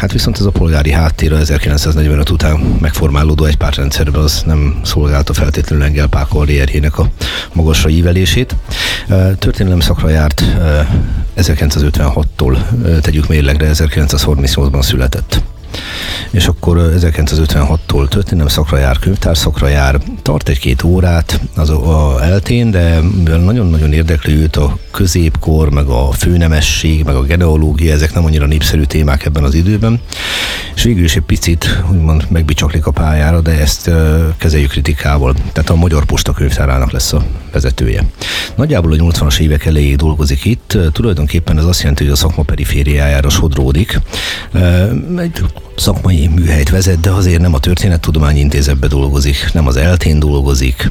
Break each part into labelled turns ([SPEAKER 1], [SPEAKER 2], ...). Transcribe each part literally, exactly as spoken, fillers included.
[SPEAKER 1] Hát viszont ez a polgári háttér ezerkilencszáznegyvenöt után megformálódó egypártrendszerben az nem szolgálta feltétlenül Engel Pál karrierjének a magasra ívelését. Történelem szakra járt, ezerkilencszázötvenhattól tegyük mérlegre, ezerkilencszázharmincnyolcban született. És akkor ezerkilencszázötvenhattól történelem szakra jár, könyvtár szakra jár, tart egy-két órát az a eltén, de mivel nagyon-nagyon érdekli őt a középkor, meg a főnemesség, meg a genealógia, ezek nem annyira népszerű témák ebben az időben, és végül is egy picit, úgymond megbicsaklik a pályára, de ezt uh, kezeljük kritikával. Tehát a Magyar Posta könyvtárának lesz a vezetője. Nagyjából a nyolcvanas évek elejéig dolgozik itt, tulajdonképpen ez azt jelenti, hogy a szakma perifériájára sodródik. Uh, egy szakmai műhelyt vezet, de azért nem a Történettudományi Intézetben dolgozik, nem az eltén dolgozik,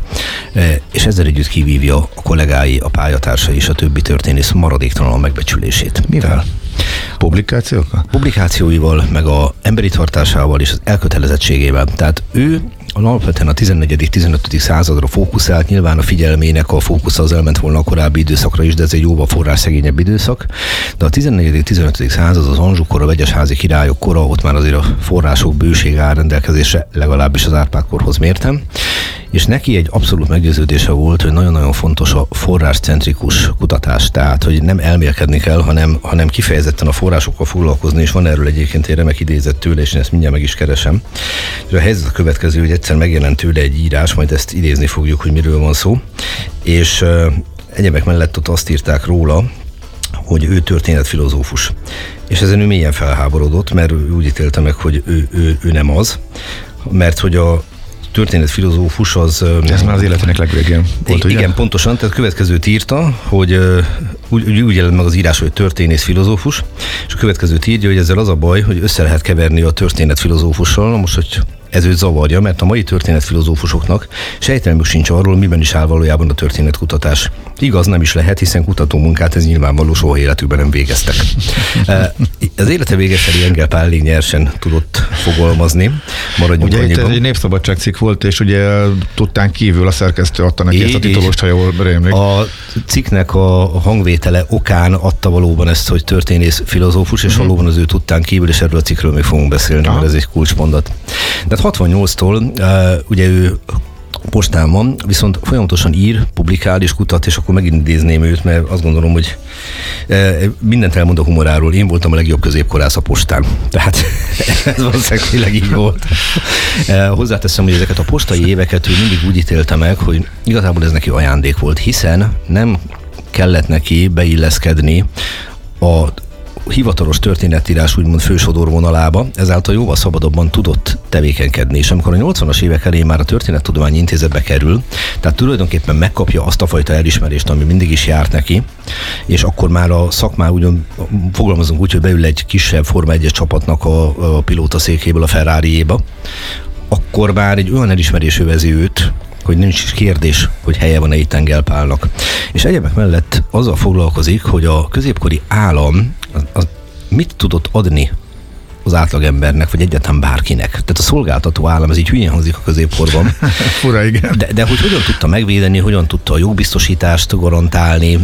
[SPEAKER 1] és ezzel együtt kivívja a kollégái, a pályatársai és a többi történész maradéktalan megbecsülését.
[SPEAKER 2] Mivel? Publikációkkal?
[SPEAKER 1] Publikációival, meg a emberi tartásával és az elkötelezettségével. Tehát ő alapvetően a tizennegyedik-tizenötödik századra fókuszált, nyilván a figyelmének a fókusza az elment volna a korábbi időszakra is, de ez egy jóval forrásszegényebb időszak. De a tizennegyedik-tizenötödik század az Anjou-kor, a vegyesházi királyok kora, ott már azért a források bősége áll rendelkezésre, legalábbis az Árpád-korhoz mértem. És neki egy abszolút meggyőződése volt, hogy nagyon-nagyon fontos a forráscentrikus kutatás, tehát hogy nem elmélkedni kell, hanem, hanem kifejezetten a forrásokkal foglalkozni, és van erről egyébként egy remek idézet tőle, és én ezt mindjárt meg is keresem. És a helyzet a következő, hogy egyszer megjelent tőle egy írás, majd ezt idézni fogjuk, hogy miről van szó, és uh, egyebek mellett ott azt írták róla, hogy ő történetfilozófus. És ezen ő mélyen felháborodott, mert ő úgy ítélte meg, hogy ő, ő, ő nem az, mert hogy a történetfilozófus az...
[SPEAKER 2] Ez már az életének legvégén volt,
[SPEAKER 1] igen, ugye? Pontosan, tehát következőt írta, hogy úgy, úgy jelent meg az írás, hogy történész filozófus, és a következőt írja, hogy ezzel az a baj, hogy össze lehet keverni a történetfilozófussal. Na most, hogy ez őt zavarja, mert a mai történetfilozófusoknak sejtelmük sincs arról, miben is áll valójában a történetkutatás. Igaz, nem is lehet, hiszen kutatómunkát ez nyilvánvaló soha életükben nem végeztek. Az élete vége felé Engel Pál elég nyersen tudott fogalmazni. Maradjunk
[SPEAKER 2] ugye
[SPEAKER 1] annyiban.
[SPEAKER 2] Itt egy népszabadságcikk volt, és ugye tudtán kívül a szerkesztő adta neki ezt a titolost, ha jól rémlik.
[SPEAKER 1] A cikknek a hangvétele okán adta valóban ezt, hogy történész filozófus, és uh-huh. valóban az ő tudtán kívül, és erről a cikkről még fogunk beszélni, Aha. mert ez egy kulcsmondat. De hatvannyolctól uh, ugye ő postán van, viszont folyamatosan ír, publikál és kutat, és akkor megint idézném őt, mert azt gondolom, hogy uh, mindent elmond a humoráról. Én voltam a legjobb középkorász a postán. Tehát ez valószínűleg tényleg így volt. Uh, hozzáteszem, hogy ezeket a postai éveket ő mindig úgy ítélte meg, hogy igazából ez neki ajándék volt, hiszen nem kellett neki beilleszkedni a hivatalos történetírás úgymond fősodorvonalába, ezáltal jóval szabadabban tudott tevékenykedni, és amikor a nyolcvanas évek elején már a Történettudományi Intézetbe kerül, tehát tulajdonképpen megkapja azt a fajta elismerést, ami mindig is járt neki, és akkor már a szakmá ugyan fogalmazunk úgy, hogy beül egy kisebb Forma egyes csapatnak a, a pilótaszékéből a Ferrariéba, akkor már egy olyan elismerés övezi őt, hogy nincs is kérdés, hogy helye van-e itt Engel Pálnak. És egyebek mellett azzal foglalkozik, hogy a középkori állam az, az mit tudott adni az átlagembernek, vagy egyáltalán bárkinek. Tehát a szolgáltató állam, ez így hülyén hangzik a középkorban.
[SPEAKER 2] Fura, igen.
[SPEAKER 1] De, de hogy hogyan tudta megvédeni, hogyan tudta a jogbiztosítást garantálni,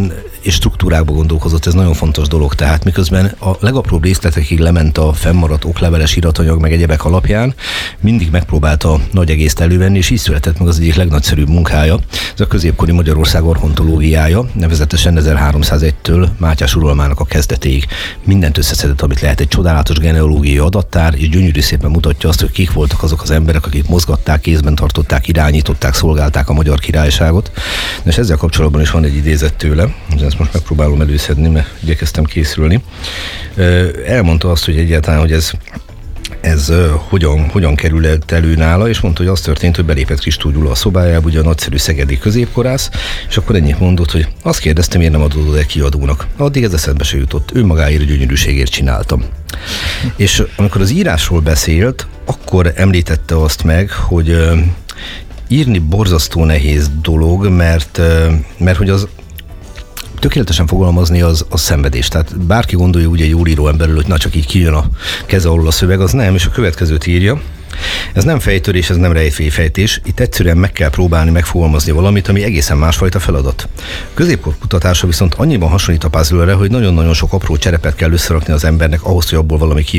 [SPEAKER 1] és struktúrákba gondolkozott, ez nagyon fontos dolog. Tehát miközben a legapróbb részletekig lement a fennmaradt okleveles iratanyag, meg egyebek alapján, mindig megpróbálta a nagy egészt elővenni, és így született meg az egyik legnagyszerűbb munkája. Ez a középkori Magyarország archeológiája, nevezetesen ezerháromszázegytől Mátyás uralmának a kezdetéig. Mindent összeszedett, amit lehet, egy csodálatos genealógiai adattár, és gyönyörű szépen mutatja azt, hogy kik voltak azok az emberek, akik mozgatták, kézben tartották, irányították, szolgálták a magyar királyságot. És ezzel kapcsolatban is van egy idézet tőle, ezt most megpróbálom előszedni, mert igyekeztem készülni. Elmondta azt, hogy egyáltalán, hogy ez ez uh, hogyan, hogyan került elő nála, és mondta, hogy az történt, hogy belépett Kristó Gyula a szobájába, ugye a nagyszerű szegedi középkorász, és akkor ennyit mondott, hogy azt kérdeztem, miért nem adod egy kiadónak. Addig ez eszedbe se jutott, ő magáért gyönyörűségért csináltam. És amikor az írásról beszélt, akkor említette azt meg, hogy uh, írni borzasztó nehéz dolog, mert, uh, mert hogy az tökéletesen fogalmazni az, az szenvedés. Tehát bárki gondolja úgy egy jól író emberről, hogy na csak így kijön a keze alól a szöveg, az nem, és a következőt írja. Ez nem fejtörés, ez nem rejtvélyfejtés, itt egyszerűen meg kell próbálni megfogalmazni valamit, ami egészen másfajta feladat. Középkor kutatása viszont annyiban hasonlít a puzzle-re, hogy nagyon-nagyon sok apró cserepet kell összerakni az embernek ahhoz, hogy abból valami ki